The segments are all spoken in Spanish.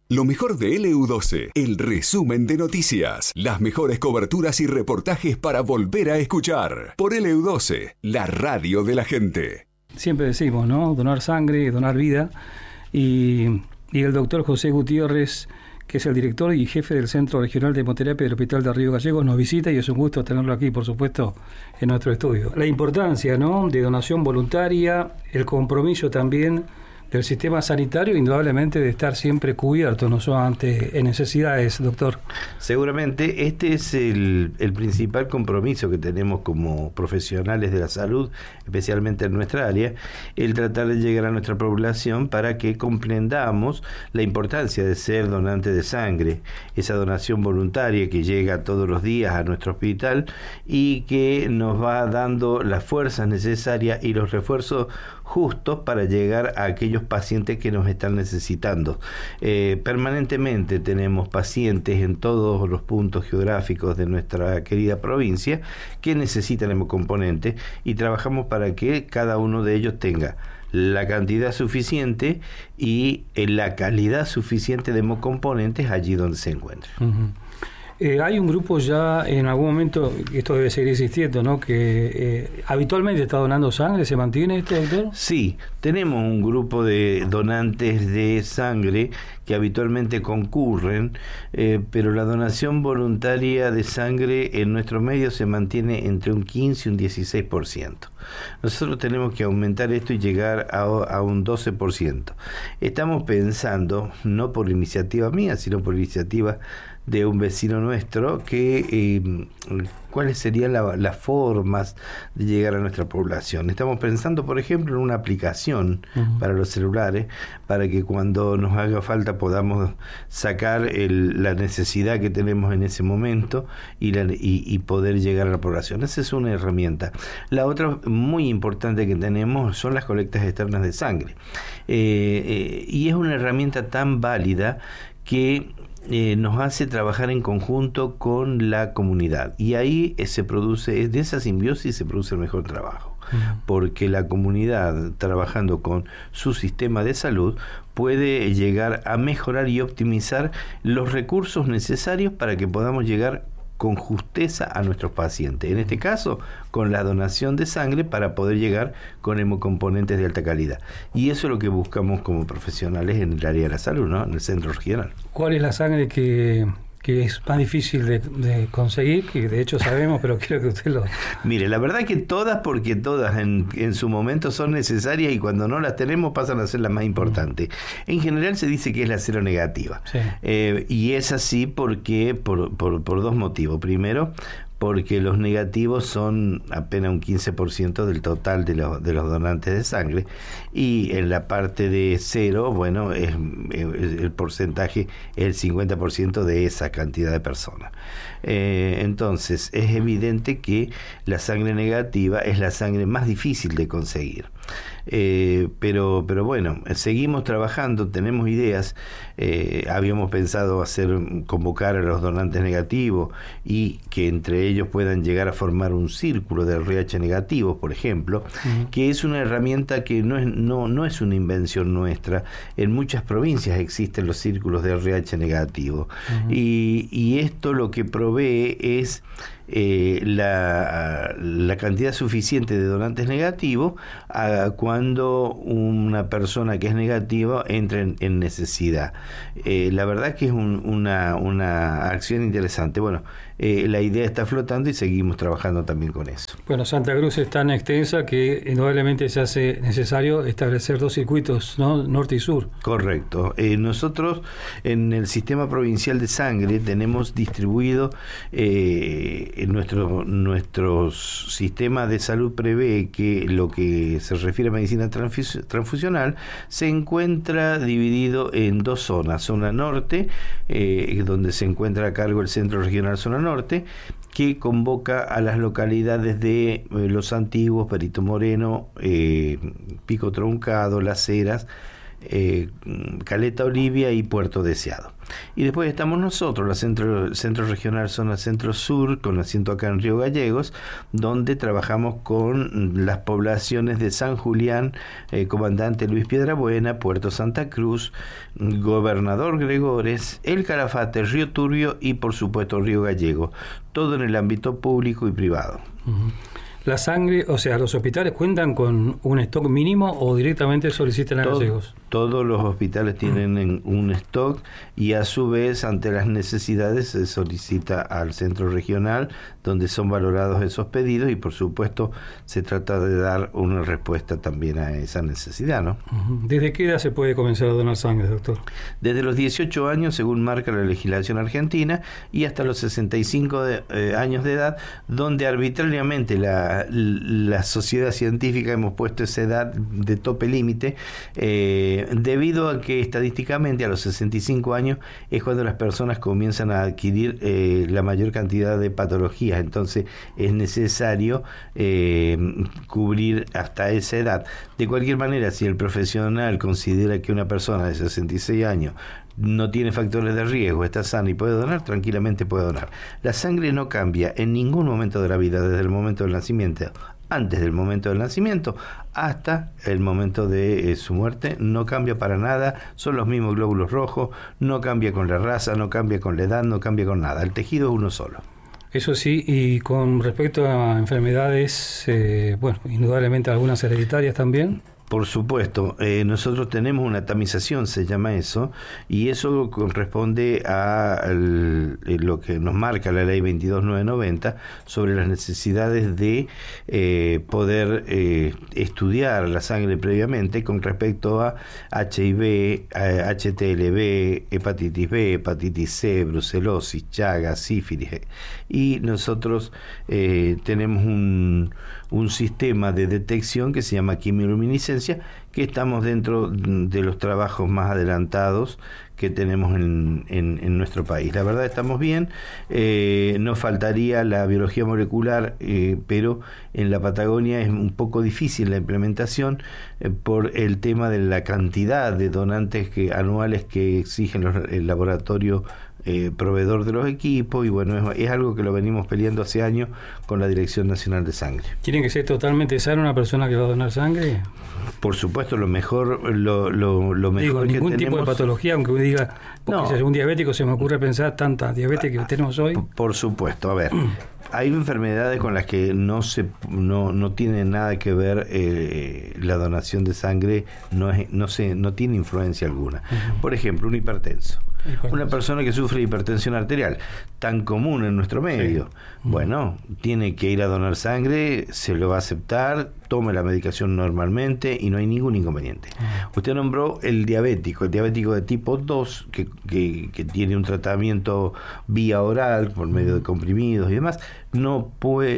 Lo mejor de LU12, el resumen de noticias, las mejores coberturas y reportajes para volver a escuchar. Por LU12, la radio de la gente. Siempre decimos, ¿no? Donar sangre, donar vida. Y el doctor José Gutiérrez, que es el director y jefe del Centro Regional de Hemoterapia del Hospital de Río Gallegos, nos visita y es un gusto tenerlo aquí, por supuesto, en nuestro estudio. La importancia, ¿no?, de donación voluntaria, el compromiso también del sistema sanitario, indudablemente de estar siempre cubierto, no solamente en necesidades, doctor. Seguramente este es el principal compromiso que tenemos como profesionales de la salud, especialmente en nuestra área, el tratar de llegar a nuestra población para que comprendamos la importancia de ser donante de sangre, esa donación voluntaria que llega todos los días a nuestro hospital y que nos va dando las fuerzas necesarias y los refuerzos justos para llegar a aquellos pacientes que nos están necesitando. Permanentemente tenemos pacientes en todos los puntos geográficos de nuestra querida provincia que necesitan hemocomponentes y trabajamos para que cada uno de ellos tenga la cantidad suficiente y la calidad suficiente de hemocomponentes allí donde se encuentren. Uh-huh. Hay un grupo ya, en algún momento, esto debe seguir existiendo, ¿no?, que habitualmente está donando sangre. ¿Se mantiene esto, doctor? Sí, tenemos un grupo de donantes de sangre que habitualmente concurren, pero la donación voluntaria de sangre en nuestro medio se mantiene entre un 15 y un 16%. Nosotros tenemos que aumentar esto y llegar a un 12%. Estamos pensando, no por iniciativa mía, sino por iniciativa de un vecino nuestro, que cuáles serían las formas de llegar a nuestra población. Estamos pensando, por ejemplo, en una aplicación para los celulares, para que cuando nos haga falta podamos sacar la necesidad que tenemos en ese momento y poder llegar a la población. Esa es una herramienta. La otra muy importante que tenemos son las colectas externas de sangre. Y es una herramienta tan válida que nos hace trabajar en conjunto con la comunidad, y ahí de esa simbiosis se produce el mejor trabajo, porque la comunidad, trabajando con su sistema de salud, puede llegar a mejorar y optimizar los recursos necesarios para que podamos llegar con justeza a nuestros pacientes, en este caso con la donación de sangre para poder llegar con hemocomponentes de alta calidad. Y eso es lo que buscamos como profesionales en el área de la salud, ¿no?, en el centro regional. ¿Cuál es la sangre que es más difícil de conseguir? Que de hecho sabemos, pero quiero que usted lo... Mire, la verdad que todas, porque todas en su momento son necesarias y cuando no las tenemos pasan a ser las más importantes. En general se dice que es la seronegativa. Sí. Y es así porque por dos motivos. Primero, porque los negativos son apenas un 15% del total de los donantes de sangre, y en la parte de cero, bueno, el porcentaje es el 50% de esa cantidad de personas. Entonces es evidente que la sangre negativa es la sangre más difícil de conseguir. Pero bueno, seguimos trabajando, tenemos ideas. Habíamos pensado convocar a los donantes negativos y que entre ellos puedan llegar a formar un círculo de RH negativos, por ejemplo, que es una herramienta que no es una invención nuestra. En muchas provincias existen los círculos de RH negativo, y esto lo que provee es la cantidad suficiente de donantes negativos cuando una persona que es negativa entra en necesidad. La verdad que es una acción interesante. Bueno, la idea está flotando y seguimos trabajando también con eso. Bueno, Santa Cruz es tan extensa que indudablemente se hace necesario establecer dos circuitos, ¿no?, norte y sur. Correcto. Nosotros en el sistema provincial de sangre tenemos distribuido nuestro sistema de salud prevé que lo que se refiere a medicina transfusional se encuentra dividido en dos zonas. Zona norte, donde se encuentra a cargo el Centro Regional Zona Norte, que convoca a las localidades de Los Antiguos, Perito Moreno, Pico Truncado, Las Heras, Caleta Olivia y Puerto Deseado. Y después estamos nosotros, la Centro Regional Zona Centro Sur, con asiento acá en Río Gallegos, donde trabajamos con las poblaciones de San Julián, Comandante Luis Piedrabuena, Puerto Santa Cruz, Gobernador Gregores, El Calafate, Río Turbio y por supuesto Río Gallego, todo en el ámbito público y privado. Uh-huh. La sangre, o sea, ¿los hospitales cuentan con un stock mínimo o directamente solicitan a Gallegos? Todos los hospitales tienen un stock y a su vez, ante las necesidades, se solicita al centro regional, donde son valorados esos pedidos y por supuesto se trata de dar una respuesta también a esa necesidad, ¿no? ¿Desde qué edad se puede comenzar a donar sangre, doctor? Desde los 18 años, según marca la legislación argentina, y hasta los 65 años de edad, donde arbitrariamente la sociedad científica hemos puesto esa edad de tope límite, debido a que estadísticamente a los 65 años es cuando las personas comienzan a adquirir la mayor cantidad de patologías, entonces es necesario cubrir hasta esa edad. De cualquier manera, si el profesional considera que una persona de 66 años no tiene factores de riesgo, está sana y puede donar, tranquilamente puede donar. La sangre no cambia en ningún momento de la vida, desde el momento del nacimiento, antes del momento del nacimiento hasta el momento de su muerte, no cambia para nada, son los mismos glóbulos rojos, no cambia con la raza, no cambia con la edad, no cambia con nada, el tejido es uno solo. Eso sí, y con respecto a enfermedades, bueno, indudablemente algunas hereditarias también. Por supuesto, nosotros tenemos una tamización, se llama eso, y eso corresponde a lo que nos marca la ley 22990 sobre las necesidades de poder estudiar la sangre previamente con respecto a HIV, HTLV, hepatitis B, hepatitis C, brucelosis, chagas, sífilis. Y nosotros tenemos un sistema de detección que se llama quimioluminiscencia, que estamos dentro de los trabajos más adelantados que tenemos en nuestro país. La verdad estamos bien, nos faltaría la biología molecular, pero en la Patagonia es un poco difícil la implementación por el tema de la cantidad de donantes anuales que exigen el laboratorio proveedor de los equipos, y bueno, es algo que lo venimos peleando hace años con la Dirección Nacional de Sangre. ¿Tiene que ser totalmente sana una persona que va a donar sangre? Por supuesto, lo mejor que ningún tipo de patología, aunque uno diga, porque no. Si es un diabético, se me ocurre pensar tanta diabetes que tenemos hoy. Por supuesto, a ver, hay enfermedades con las que no tiene nada que ver la donación de sangre, no tiene influencia alguna. Uh-huh. Por ejemplo, un hipertenso. Una persona que sufre hipertensión arterial, tan común en nuestro medio, sí. Bueno, tiene que ir a donar sangre, se lo va a aceptar, tome la medicación normalmente y no hay ningún inconveniente. Usted nombró el diabético de tipo 2, que tiene un tratamiento vía oral por medio de comprimidos y demás, no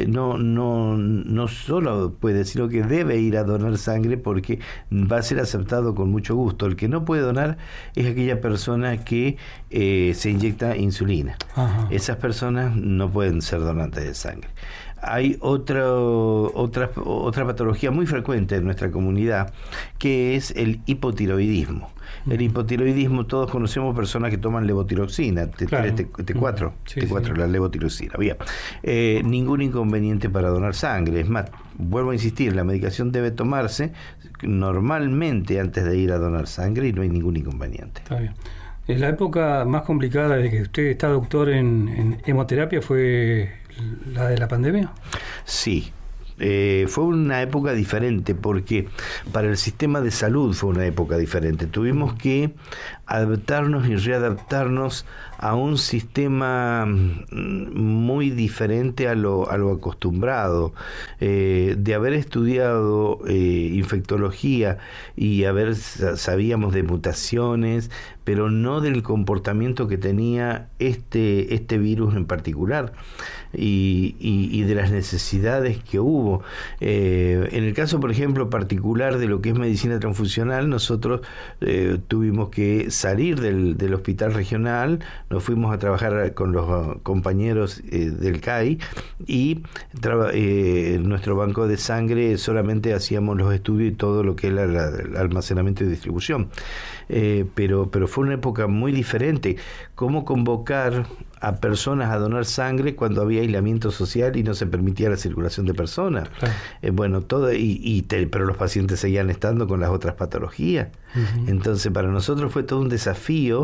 solo puede, sino que debe ir a donar sangre porque va a ser aceptado con mucho gusto. El que no puede donar es aquella persona que se inyecta insulina. Ajá. Esas personas no pueden ser donantes de sangre. Hay otra patología muy frecuente en nuestra comunidad, que es el hipotiroidismo. El hipotiroidismo, todos conocemos personas que toman levotiroxina, T4, sí, la levotiroxina. Bien. Ningún inconveniente para donar sangre. Es más, vuelvo a insistir, la medicación debe tomarse normalmente antes de ir a donar sangre y no hay ningún inconveniente. Está bien. La época más complicada desde que usted está doctor en hemoterapia fue la de la pandemia. Sí. Fue una época diferente porque para el sistema de salud fue una época diferente. Tuvimos que adaptarnos y readaptarnos a un sistema muy diferente a lo acostumbrado. De haber estudiado infectología y sabíamos de mutaciones, pero no del comportamiento que tenía este virus en particular. y de las necesidades que hubo. En el caso, por ejemplo, particular de lo que es medicina transfusional, nosotros tuvimos que salir del hospital regional, nos fuimos a trabajar con los compañeros del CAI y nuestro banco de sangre solamente hacíamos los estudios y todo lo que es el almacenamiento y distribución. Pero fue una época muy diferente. ¿Cómo convocar a personas a donar sangre cuando había aislamiento social y no se permitía la circulación de personas? Claro. Todo pero los pacientes seguían estando con las otras patologías. Uh-huh. Entonces, para nosotros fue todo un desafío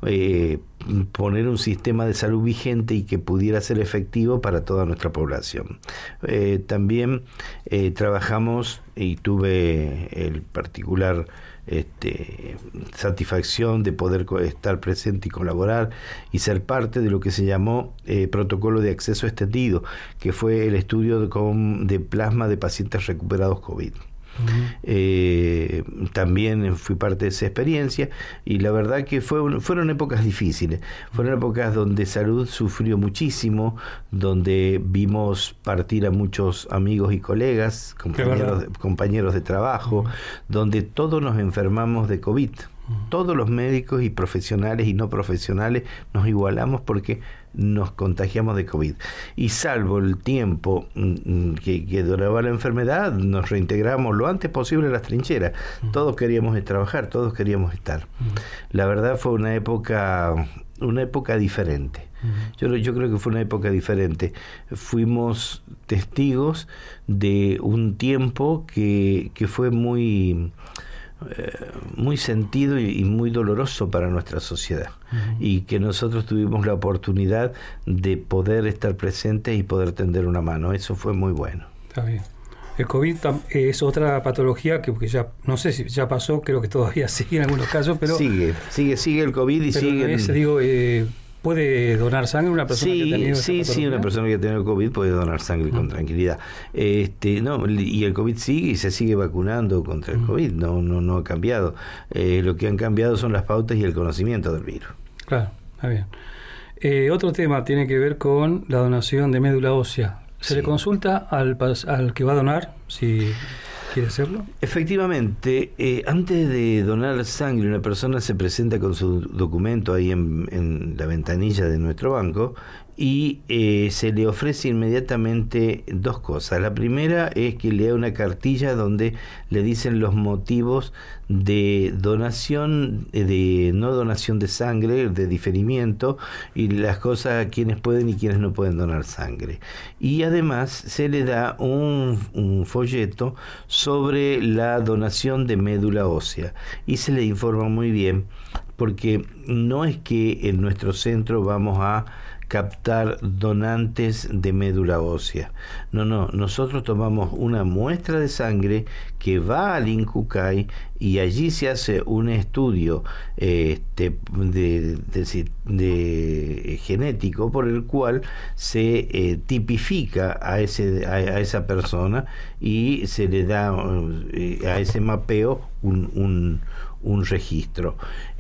poner un sistema de salud vigente y que pudiera ser efectivo para toda nuestra población. También trabajamos y tuve el particular satisfacción de poder estar presente y colaborar y ser parte de lo que se llamó protocolo de acceso extendido, que fue el estudio de plasma de pacientes recuperados COVID. Uh-huh. También fui parte de esa experiencia y la verdad que fueron épocas difíciles, fueron épocas donde salud sufrió muchísimo, donde vimos partir a muchos amigos y colegas, compañeros de trabajo, uh-huh. donde todos nos enfermamos de COVID. Todos los médicos y profesionales y no profesionales nos igualamos porque nos contagiamos de COVID. Y salvo el tiempo que duraba la enfermedad, nos reintegramos lo antes posible a las trincheras. Todos queríamos trabajar, todos queríamos estar. La verdad fue una época diferente. Yo creo que fue una época diferente. Fuimos testigos de un tiempo que fue muy sentido y muy doloroso para nuestra sociedad. Uh-huh. Y que nosotros tuvimos la oportunidad de poder estar presentes y poder tender una mano. Eso fue muy bueno. Está bien. El COVID es otra patología que ya no sé si ya pasó, creo que todavía sigue en algunos casos, pero sigue el COVID y sigue. ¿Puede donar sangre una persona que ha tenido Sí, una persona que ha tenido COVID puede donar sangre con tranquilidad. Y el COVID sigue y se sigue vacunando contra el COVID, no ha cambiado. Lo que han cambiado son las pautas y el conocimiento del virus. Claro, está bien. Otro tema tiene que ver con la donación de médula ósea. ¿Se le consulta al que va a donar si quiere hacerlo? Efectivamente, antes de donar sangre, una persona se presenta con su documento ahí en la ventanilla de nuestro banco y se le ofrece inmediatamente dos cosas. La primera es que lea una cartilla donde le dicen los motivos de donación, de no donación de sangre, de diferimiento, y las cosas a quienes pueden y quienes no pueden donar sangre. Y además se le da un folleto sobre la donación de médula ósea y se le informa muy bien, porque no es que en nuestro centro vamos a captar donantes de médula ósea. No, nosotros tomamos una muestra de sangre que va al INCUCAI y allí se hace un estudio de genético por el cual se tipifica a esa persona y se le da a ese mapeo un registro.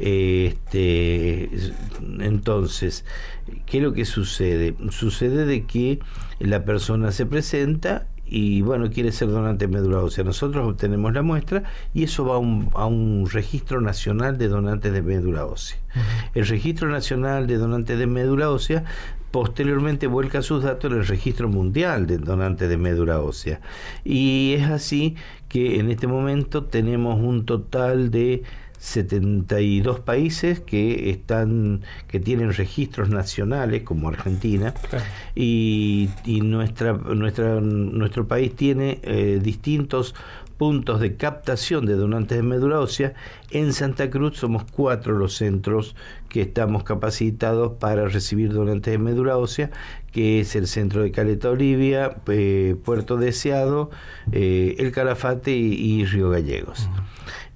Entonces, ¿qué es lo que sucede? Sucede de que la persona se presenta y quiere ser donante de médula ósea. Nosotros obtenemos la muestra y eso va a un registro nacional de donantes de médula ósea. Uh-huh. El registro nacional de donantes de médula ósea posteriormente vuelca sus datos en el registro mundial de donantes de médula ósea. Y es así que en este momento tenemos un total de 72 países que tienen registros nacionales, como Argentina. Claro. y nuestro país tiene distintos puntos de captación de donantes de médula ósea. En Santa Cruz somos 4 los centros que estamos capacitados para recibir donantes de médula ósea, que es el centro de Caleta Olivia, Puerto Deseado, El Calafate y Río Gallegos. Uh-huh.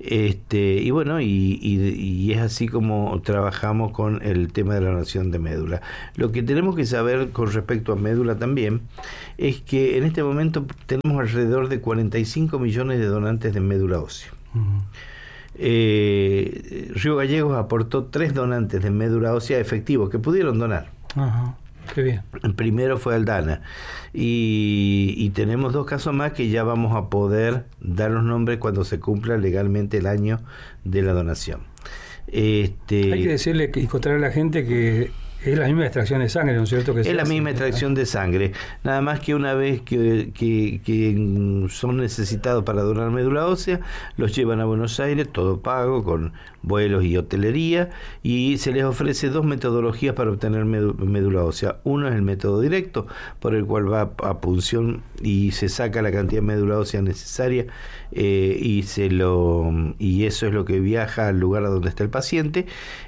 Y es así como trabajamos con el tema de la donación de médula. Lo que tenemos que saber con respecto a médula también es que en este momento tenemos alrededor de 45 millones de donantes de médula ósea. Uh-huh. Río Gallegos aportó 3 donantes de médula ósea efectivos que pudieron donar. Uh-huh. Qué bien. El primero fue Aldana. Y tenemos 2 casos más que ya vamos a poder dar los nombres cuando se cumpla legalmente el año de la donación. Hay que decirle y contarle a la gente que es la misma extracción de sangre, ¿no es cierto? Es la misma extracción de sangre, nada más que una vez que son necesitados para donar médula ósea, los llevan a Buenos Aires, todo pago, con vuelos y hotelería, y se les ofrece 2 metodologías para obtener médula ósea. Uno es el método directo, por el cual va a punción y se saca la cantidad de médula ósea necesaria, y eso es lo que viaja al lugar a donde está el paciente.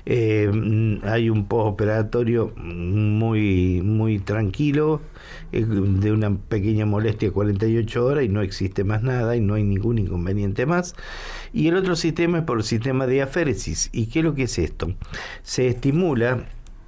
Hay un postoperatorio muy, muy tranquilo, de una pequeña molestia 48 horas y no existe más nada y no hay ningún inconveniente más. Y el otro sistema es por el sistema de aféresis. ¿Y qué es lo que es esto? Se estimula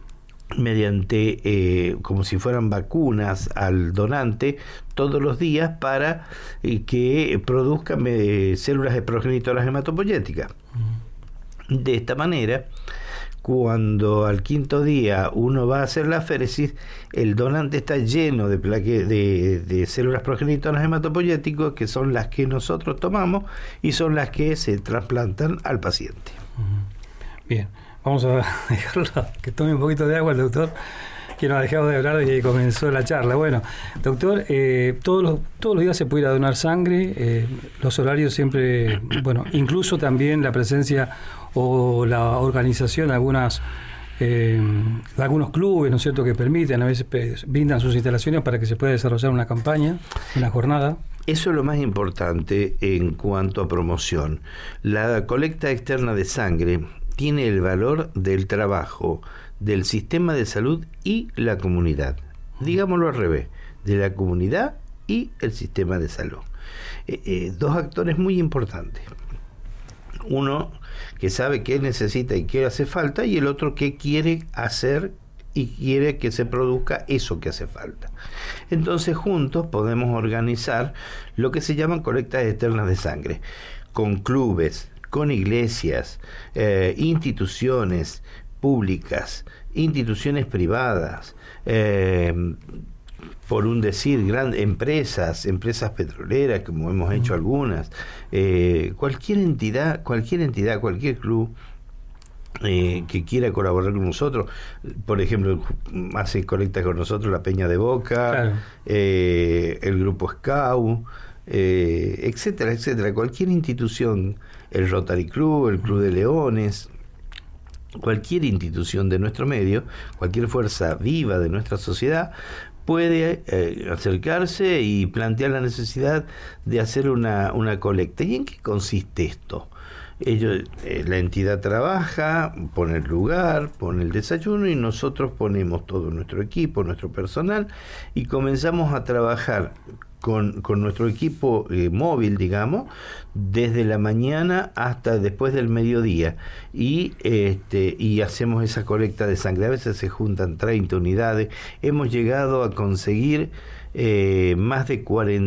mediante, como si fueran vacunas al donante todos los días para que produzca células progenitoras hematopoyéticas. De esta manera, cuando al 5.º día uno va a hacer la aféresis, el donante está lleno de células progenitoras hematopoyéticas, que son las que nosotros tomamos y son las que se trasplantan al paciente. Bien, vamos a dejarlo que tome un poquito de agua el doctor, que no ha dejado de hablar desde que comenzó la charla. Bueno, doctor, todos los días se puede ir a donar sangre, los horarios siempre, bueno, incluso también la presencia o la organización de algunos clubes, ¿no es cierto?, que permiten, a veces brindan sus instalaciones para que se pueda desarrollar una campaña, una jornada. Eso es lo más importante en cuanto a promoción. La colecta externa de sangre tiene el valor del trabajo del sistema de salud y la comunidad. Digámoslo al revés, de la comunidad y el sistema de salud. 2 actores muy importantes. Uno que sabe qué necesita y qué hace falta, y el otro que quiere hacer y quiere que se produzca eso que hace falta. Entonces juntos podemos organizar lo que se llaman colectas externas de sangre, con clubes, con iglesias, instituciones públicas, instituciones privadas, por un decir, grandes empresas petroleras, como hemos hecho algunas, cualquier entidad, cualquier club que quiera colaborar con nosotros. Por ejemplo, hace colectas con nosotros la Peña de Boca, claro, el Grupo Scout, etcétera, etcétera. Cualquier institución, el Rotary Club, el Club de Leones, cualquier institución de nuestro medio, cualquier fuerza viva de nuestra sociedad puede acercarse y plantear la necesidad de hacer una colecta. ¿Y en qué consiste esto? La entidad trabaja, pone el lugar, pone el desayuno, y nosotros ponemos todo nuestro equipo, nuestro personal, y comenzamos a trabajar con nuestro equipo móvil, digamos, desde la mañana hasta después del mediodía, y hacemos esa colecta de sangre. A veces se juntan 30 unidades. Hemos llegado a conseguir más de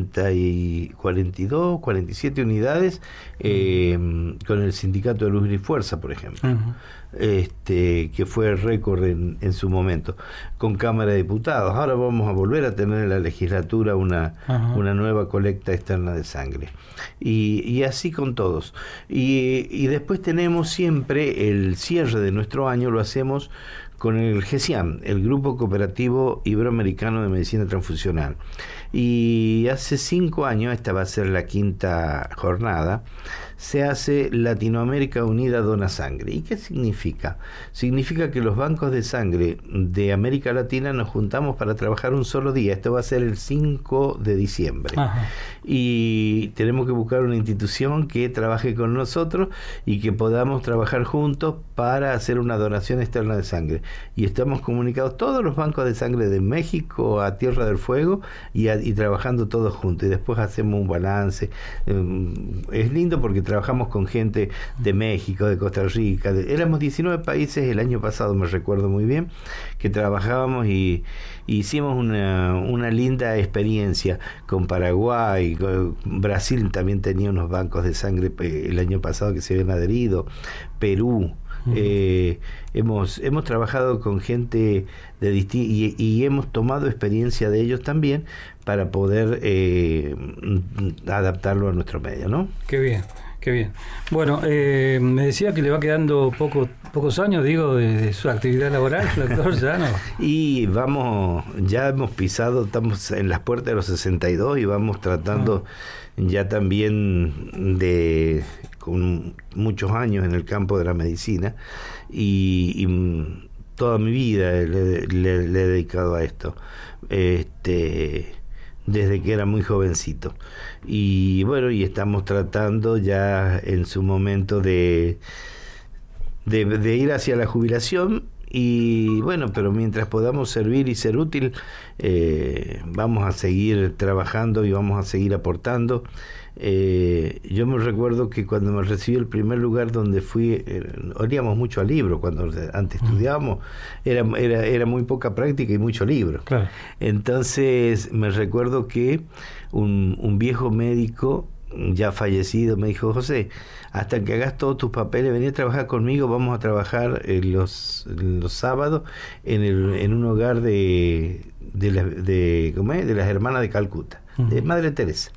42, 47 unidades con el Sindicato de Luz y Fuerza, por ejemplo. Uh-huh. Que fue récord en su momento, con Cámara de Diputados. Ahora vamos a volver a tener en la legislatura una nueva colecta externa de sangre, y así con todos. Y después tenemos siempre el cierre de nuestro año, lo hacemos con el GESIAM, el Grupo Cooperativo Iberoamericano de Medicina Transfusional. Y hace 5 años, esta va a ser la 5ª jornada, se hace Latinoamérica Unida Dona Sangre. ¿Y qué significa? Significa que los bancos de sangre de América Latina nos juntamos para trabajar un solo día. Esto va a ser el 5 de diciembre. Ajá. Y tenemos que buscar una institución que trabaje con nosotros y que podamos trabajar juntos para hacer una donación externa de sangre. Y estamos comunicados todos los bancos de sangre de México a Tierra del Fuego, y trabajando todos juntos, y después hacemos un balance. Es lindo porque trabajamos con gente de México, de Costa Rica, éramos 19 países el año pasado, me recuerdo muy bien, que trabajábamos, y hicimos una linda experiencia con Paraguay. Brasil también tenía unos bancos de sangre el año pasado que se habían adherido, Perú, Hemos trabajado con gente y hemos tomado experiencia de ellos también para poder adaptarlo a nuestro medio, ¿no? Qué bien. Qué bien. Bueno, me decía que le va quedando pocos años, digo, de su actividad laboral, doctor, ya no. Y ya hemos pisado, estamos en las puertas de los 62 y vamos tratando ya también con muchos años en el campo de la medicina y toda mi vida le he dedicado a esto. Desde que era muy jovencito. Y bueno, y estamos tratando ya en su momento de ir hacia la jubilación. Y bueno, pero mientras podamos servir y ser útil, vamos a seguir trabajando y vamos a seguir aportando. Yo me recuerdo que cuando me recibí el primer lugar donde fui, olíamos mucho a libro. Cuando antes estudiábamos era muy poca práctica y mucho libro. Claro. Entonces me recuerdo que un viejo médico ya fallecido me dijo: José, hasta que hagas todos tus papeles, vení a trabajar conmigo. Vamos a trabajar los sábados en un hogar de las hermanas de Calcuta, de Madre Teresa.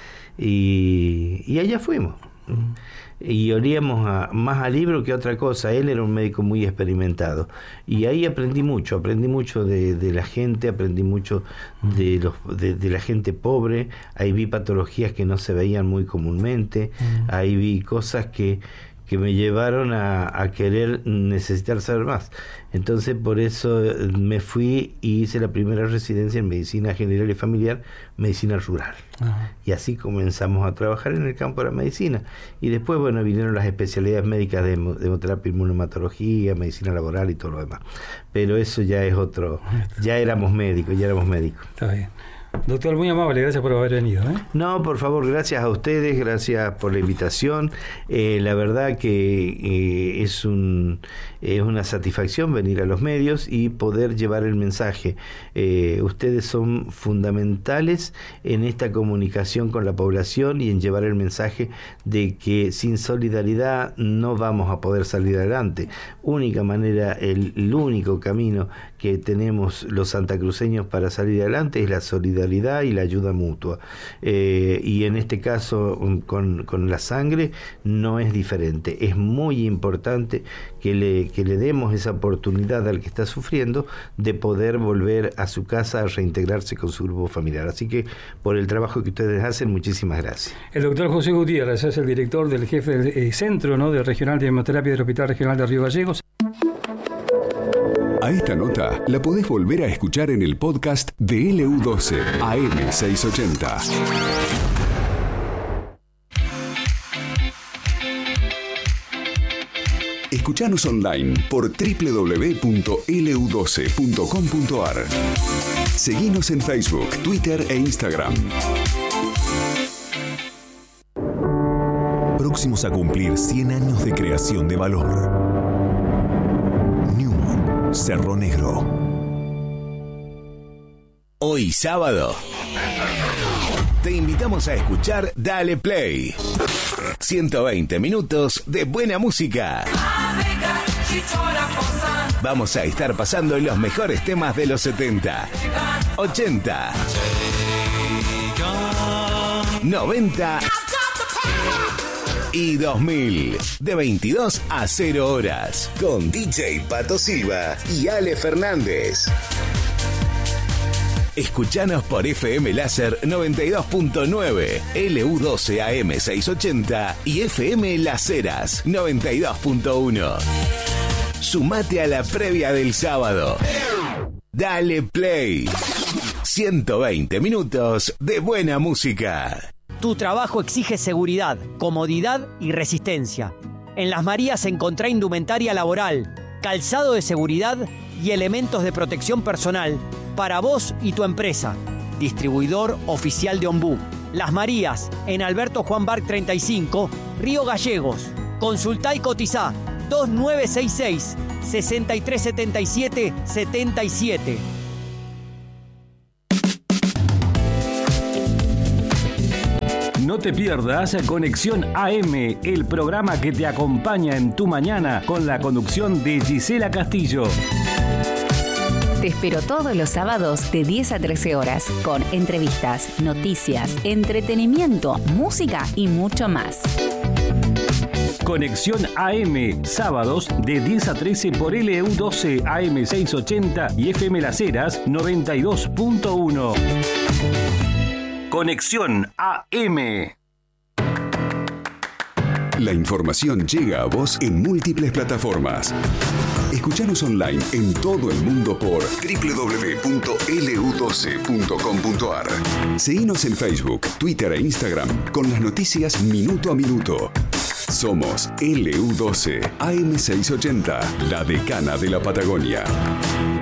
Y allá fuimos. Y olíamos más a libro que a otra cosa. Él era un médico muy experimentado. Y ahí aprendí mucho de la gente, aprendí mucho de la gente pobre. Ahí vi patologías que no se veían muy comúnmente. Ahí vi cosas que me llevaron a querer necesitar saber más. Entonces por eso me fui y hice la primera residencia en medicina general y familiar, medicina rural. Ajá. Y así comenzamos a trabajar en el campo de la medicina. Y después, bueno, vinieron las especialidades médicas de hemoterapia, inmunohematología, medicina laboral y todo lo demás. Pero eso ya es otro, ya éramos médicos. Está bien. Doctor, muy amable, gracias por haber venido. No, por favor, gracias a ustedes, gracias por la invitación. La verdad que es una satisfacción venir a los medios y poder llevar el mensaje. Ustedes son fundamentales en esta comunicación con la población y en llevar el mensaje de que sin solidaridad no vamos a poder salir adelante. Única manera, el único camino que tenemos los santacruceños para salir adelante es la solidaridad y la ayuda mutua. Y en este caso con la sangre no es diferente. Es muy importante que le demos esa oportunidad al que está sufriendo de poder volver a su casa a reintegrarse con su grupo familiar. Así que por el trabajo que ustedes hacen, muchísimas gracias. El doctor José Gutiérrez es el director del jefe del centro, ¿no?, del Regional de Hemoterapia del Hospital Regional de Río Gallegos. A esta nota la podés volver a escuchar en el podcast de LU12 AM680. Escuchanos online por www.lu12.com.ar. Seguinos en Facebook, Twitter e Instagram. Próximos a cumplir 100 años de creación de valor. Cerro Negro. Hoy sábado te invitamos a escuchar Dale Play. 120 minutos de buena música. Vamos a estar pasando los mejores temas de los 70, 80, 90 y 2000, de 22 a 0 horas, con DJ Pato Silva y Ale Fernández. Escuchanos por FM Láser 92.9, LU12 AM680 y FM Las Heras 92.1. Sumate a la previa del sábado. Dale Play. 120 minutos de buena música. Tu trabajo exige seguridad, comodidad y resistencia. En Las Marías encontrá indumentaria laboral, calzado de seguridad y elementos de protección personal para vos y tu empresa. Distribuidor oficial de Ombú. Las Marías, en Alberto Juan Barc 35, Río Gallegos. Consultá y cotizá 2966-6377-77. No No te pierdas Conexión AM, el programa que te acompaña en tu mañana con la conducción de Gisela Castillo. Te espero todos los sábados de 10 a 13 horas con entrevistas, noticias, entretenimiento, música y mucho más. Conexión AM, sábados de 10 a 13 por LU12 AM 680 y FM Las Heras 92.1. Conexión AM. La información llega a vos en múltiples plataformas. Escuchanos online en todo el mundo por www.lu12.com.ar. Seguinos en Facebook, Twitter e Instagram con las noticias minuto a minuto. Somos LU12 AM680, la decana de la Patagonia.